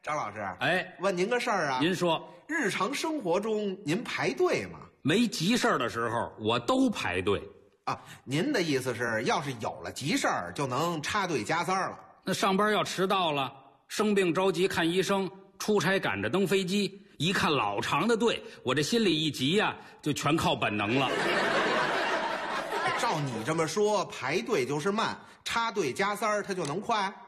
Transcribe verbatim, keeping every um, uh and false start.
张老师， 哎， 问您个事儿啊。 您说， 日常生活中您排队吗？ 没急事儿的时候，我都排队。 啊，您的意思是，要是有了急事儿，就能插队加塞儿了？ 那上班要迟到了，生病着急看医生，出差赶着登飞机，一看老长的队，我这心里一急呀、啊，就全靠本能了。 照你这么说，排队就是慢，插队加塞儿它就能快？